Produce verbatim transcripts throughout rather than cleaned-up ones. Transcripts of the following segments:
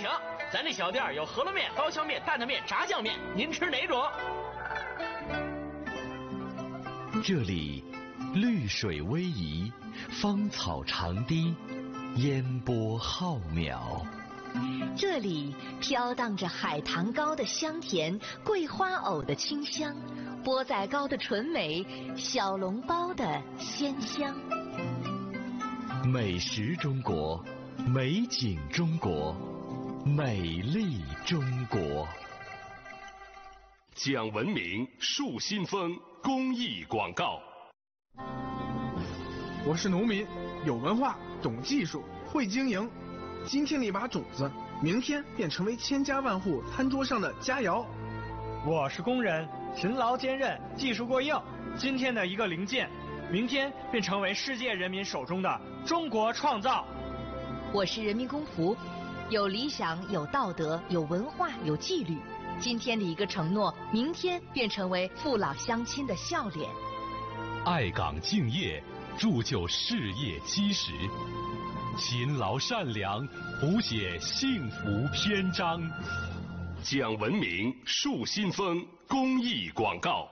请，咱这小店有饸饹面、刀削面、担担面、炸酱面，您吃哪种？ 这里绿水逶迤，芳草长堤，烟波浩渺。 这里飘荡着海棠糕的香甜，桂花藕的清香，钵仔糕的纯美，小笼包的鲜香。 美食中国，美景中国，美丽中国。 讲文明树新风公益广告。 我是农民，有文化，懂技术，会经营。今天的一把种子，明天便成为千家万户餐桌上的佳肴。 我是工人，勤劳坚韧，技术过硬。今天的一个零件，明天便成为世界人民手中的中国创造。 我是人民公仆，有理想，有道德，有文化，有纪律。今天的一个承诺，明天便成为父老乡亲的笑脸。 爱岗敬业，铸就事业基石。勤劳善良，谱写幸福篇章。讲文明树新风公益广告。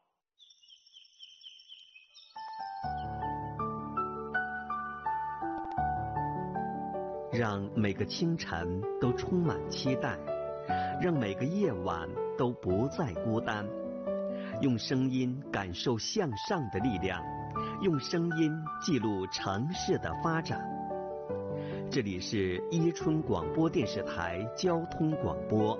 让每个清晨都充满期待，让每个夜晚都不再孤单。用声音感受向上的力量，用声音记录城市的发展。这里是伊春广播电视台交通广播。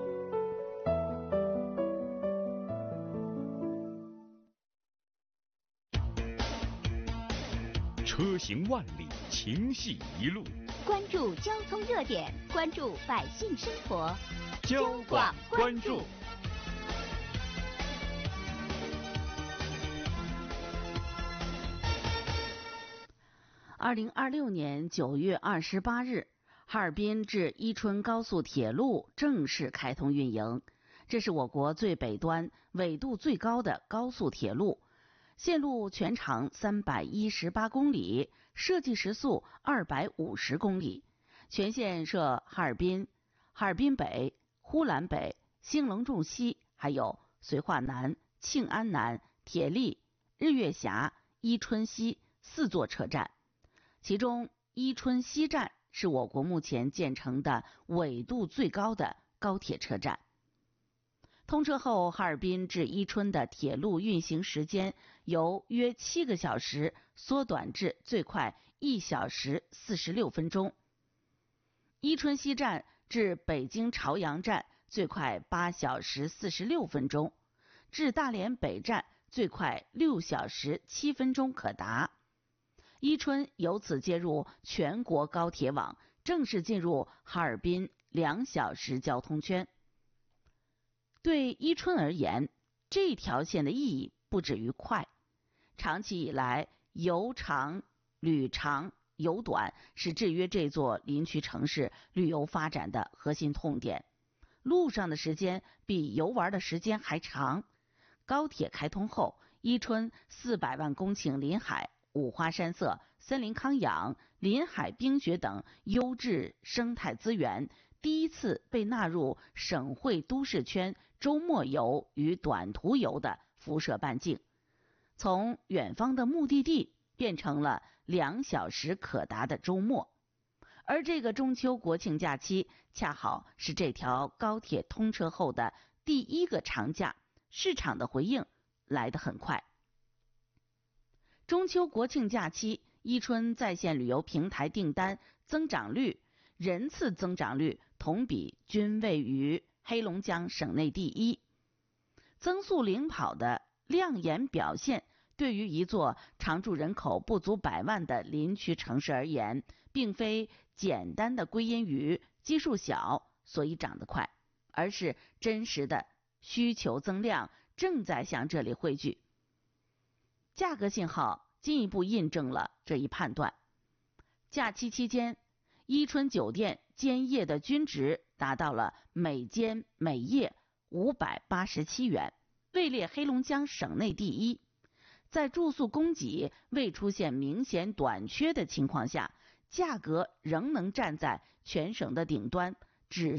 车行万里，情系一路。 关注交通热点，关注百姓生活。 交广关注。 二零二六年九月二十八日，哈尔滨至伊春高速铁路正式开通运营。这是我国最北端、纬度最高的高速铁路，线路全长三百一十八公里，设计时速二百五十公里，全线设哈尔滨、哈尔滨北、呼兰北、兴隆重西，还有绥化南、庆安南、铁力、日月峡、伊春西四座车站。其中伊春西站是我国目前建成的纬度最高的高铁车站。通车后，哈尔滨至伊春的铁路运行时间由约七个小时缩短至最快一小时四十六分钟。伊春西站至北京朝阳站最快八小时四十六分钟，至大连北站最快六小时七分钟可达。伊春由此接入全国高铁网，正式进入哈尔滨两小时交通圈。对伊春而言，这条线的意义不止于快。长期以来，游长、旅长、游短是制约这座林区城市旅游发展的核心痛点。路上的时间比游玩的时间还长。高铁开通后，伊春四百万公顷林海、五花山色、森林康养、林海冰雪等优质生态资源第一次被纳入省会都市圈周末游与短途游的辐射半径，从远方的目的地变成了两小时可达的周末。而这个中秋国庆假期恰好是这条高铁通车后的第一个长假，市场的回应来得很快。中秋国庆假期，伊春在线旅游平台订单增长率、人次增长率同比均位于黑龙江省内第一。增速领跑的亮眼表现，对于一座常住人口不足百万的林区城市而言，并非简单的归因于基数小所以涨得快，而是真实的需求增量正在向这里汇聚。价格信号进一步印证了这一判断。假期期间，伊春酒店间夜的均值达到了每间每夜五百八十七元，位列黑龙江省内第一。在住宿供给未出现明显短缺的情况下，价格仍能站在全省的顶端，只